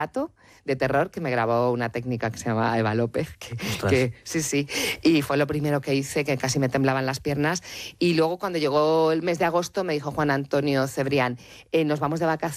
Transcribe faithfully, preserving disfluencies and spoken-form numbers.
de terror que me grabó una técnica que se llama Eva López, que, que sí, sí, y fue lo primero que hice, que casi me temblaban las piernas. Y luego cuando llegó el mes de agosto me dijo Juan Antonio Cebrián, eh, nos vamos de vacaciones